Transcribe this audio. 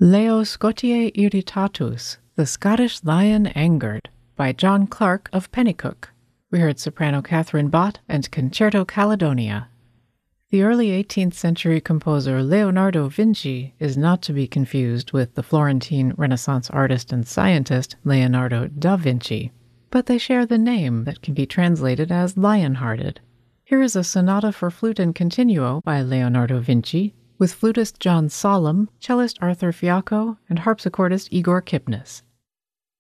Leo Scotiae Irritatus, The Scottish Lion Angered, by John Clark of Pennycook. We heard soprano Catherine Bott and Concerto Caledonia. The early 18th century composer Leonardo Vinci is not to be confused with the Florentine Renaissance artist and scientist Leonardo da Vinci, but they share the name that can be translated as lion-hearted. Here is a sonata for flute and continuo by Leonardo Vinci, with flutist John Solemn, cellist Arthur Fiacco, and harpsichordist Igor Kipnis.